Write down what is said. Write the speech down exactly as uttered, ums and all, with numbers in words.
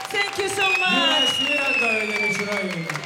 Thank you so much. Yes, Miranda öyle meşhur ayırıyor.